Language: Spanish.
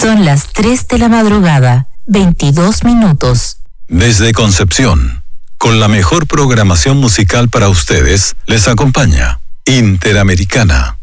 Son las 3 de la madrugada, 22 minutos. Desde Concepción, con la mejor programación musical para ustedes, les acompaña Interamericana.